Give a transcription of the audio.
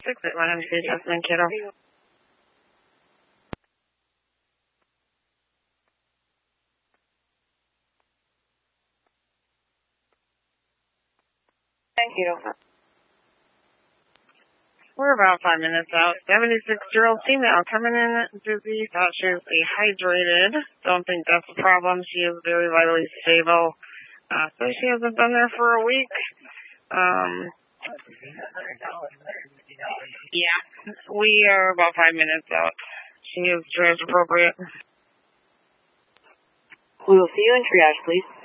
681 MC assessment, kiddo. Thank you. We're about 5 minutes out. 76-year-old female coming in dizzy, thought she was dehydrated. Don't think that's a problem. She is very vitally stable. So she hasn't been there for a week. Yeah, we are about 5 minutes out. She is triage appropriate. We will see you in triage, please.